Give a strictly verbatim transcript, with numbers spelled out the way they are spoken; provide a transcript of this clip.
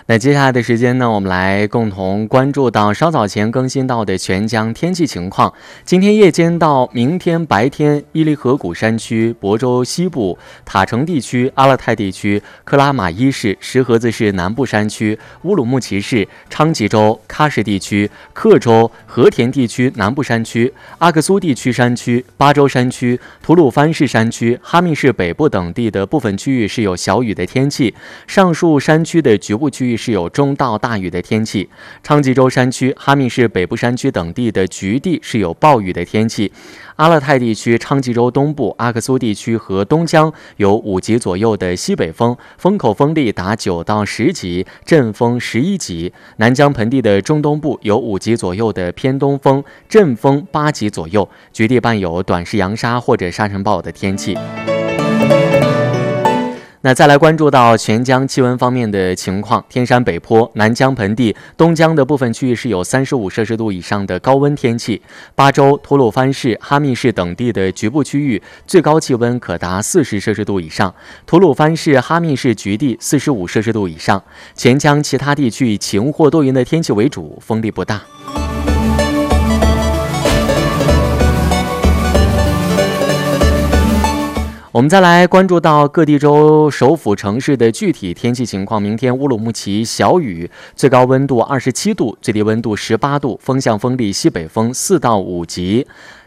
那接下来的时间呢，我们来共同关注到稍早前更新到的全江天气情况。今天夜间到明天白天，伊犁河谷山区、亳州西部、塔城地区、阿勒泰地区、克拉玛依市、石河子市南部山区、乌鲁木齐市、昌吉州、喀什地区、克州、和田地区南部山区、阿克苏地区山区、巴州山区、吐鲁番市山区、哈密市北部等地的部分区域是有小雨的天气，上述山区的局部区域是有中到大雨的天气，昌吉州山区、哈密市北部山区等地的局地是有暴雨的天气。阿勒泰地区、昌吉州东部、阿克苏地区和东江有五级左右的西北风，风口风力达九到十级，阵风十一级。南疆盆地的中东部有五级左右的偏东风，阵风八级左右，局地伴有短时扬沙或者沙尘暴的天气。那再来关注到全江气温方面的情况，天山北坡、南疆盆地、东江的部分区域是有三十五摄氏度以上的高温天气，巴州、吐鲁番市、哈密市等地的局部区域最高气温可达四十摄氏度以上，吐鲁番市、哈密市局地四十五摄氏度以上。全江其他地区以晴或多云的天气为主，风力不大。我们再来关注到各地州首府城市的具体天气情况。明天乌鲁木齐小雨，最高温度二十七度，最低温度十八度，风向风力西北风四到五级。